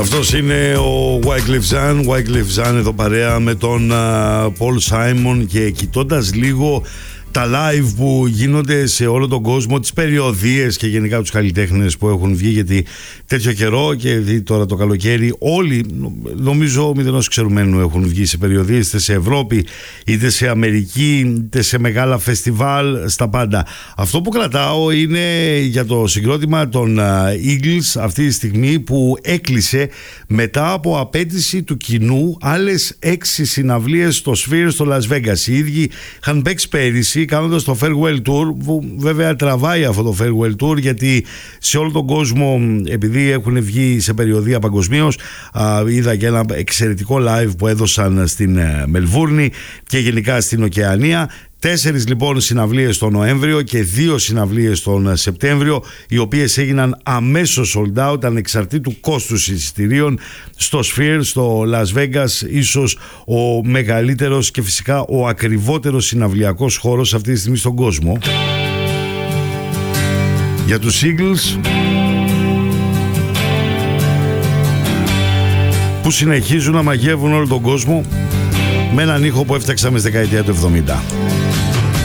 Αυτός είναι ο Wyclef Jean εδώ παρέα με τον Paul Simon, και κοιτώντας λίγο τα live που γίνονται σε όλο τον κόσμο, τις περιοδίες και γενικά τους καλλιτέχνες που έχουν βγει, γιατί τέτοιο καιρό και τώρα το καλοκαίρι όλοι, νομίζω μηδενός ξερουμένου, έχουν βγει σε περιοδίες, είτε σε Ευρώπη είτε σε Αμερική είτε σε μεγάλα φεστιβάλ, στα πάντα. Αυτό που κρατάω είναι για το συγκρότημα των Eagles αυτή τη στιγμή, που έκλεισε μετά από απέτηση του κοινού άλλες 6 συναυλίες στο Sphere στο Las Vegas. Οι ίδιοι είχαν παίξει πέρυσι κάνοντας το Farewell Tour, που βέβαια τραβάει αυτό το Farewell Tour, γιατί σε όλο τον κόσμο, επειδή έχουν βγει σε περιοδία παγκοσμίως, είδα και ένα εξαιρετικό live που έδωσαν στην Μελβούρνη και γενικά στην Οκεανία. 4 λοιπόν συναυλίες τον Νοέμβριο και 2 συναυλίες τον Σεπτέμβριο, οι οποίες έγιναν αμέσως sold out, ανεξαρτήτου κόστους εισιτηρίων, στο Sphere στο Las Vegas, ίσως ο μεγαλύτερος και φυσικά ο ακριβότερος συναυλιακός χώρος αυτή τη στιγμή στον κόσμο. Για τους Eagles, που συνεχίζουν να μαγεύουν όλο τον κόσμο με έναν ήχο που έφτιαξαμε στη δεκαετία του 70.